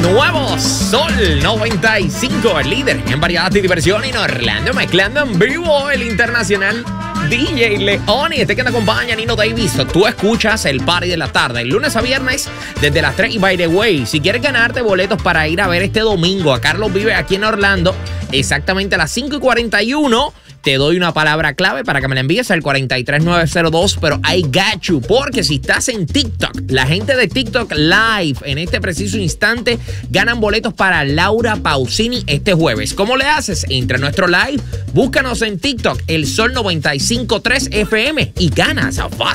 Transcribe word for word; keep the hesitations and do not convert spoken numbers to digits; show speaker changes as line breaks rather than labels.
nuevo Sol noventa y cinco, el líder en variedad y diversión en Orlando, mezclando en vivo el internacional D J León y este que te acompaña, Nino Davis. Tú escuchas el party de la tarde, el lunes a viernes, desde las tres. Y by the way, si quieres ganarte boletos para ir a ver este domingo a Carlos Vives aquí en Orlando, exactamente a las cinco y cuarenta y uno, te doy una palabra clave para que me la envíes al cuatro tres nueve cero dos, pero I got you, porque si estás en TikTok, la gente de TikTok Live en este preciso instante ganan boletos para Laura Pausini este jueves. ¿Cómo le haces? Entra a nuestro live, búscanos en TikTok, el Sol noventa y cinco punto tres F M y ganas.